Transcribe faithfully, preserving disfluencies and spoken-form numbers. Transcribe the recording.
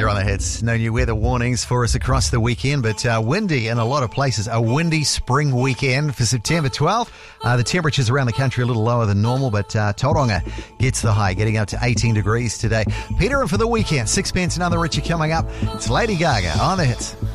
on the hits. No new weather warnings for us across the weekend, but uh, windy in a lot of places. A windy spring weekend for September twelfth. Uh, the temperatures around the country a little lower than normal, but uh, Tauranga gets the high, getting up to eighteen degrees today. Peter, and for the weekend, Sixpence and Other Richie coming up. It's Lady Gaga on the hits.